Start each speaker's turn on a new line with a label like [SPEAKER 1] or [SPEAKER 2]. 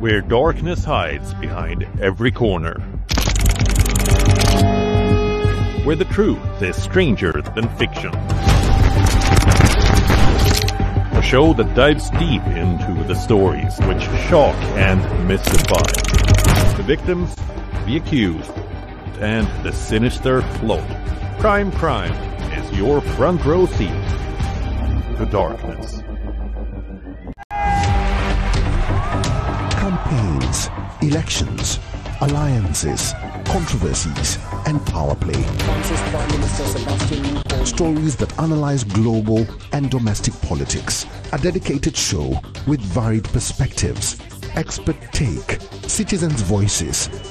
[SPEAKER 1] where darkness hides behind every corner. Where the truth is stranger than fiction. A show that dives deep into the stories which shock and mystify. The victims, the accused, and the sinister float. Crime is your front row seat to darkness.
[SPEAKER 2] Campaigns, elections, alliances, controversies, and power play. Stories that analyze global and domestic politics. A dedicated show with varied perspectives, expert take, citizens' voices,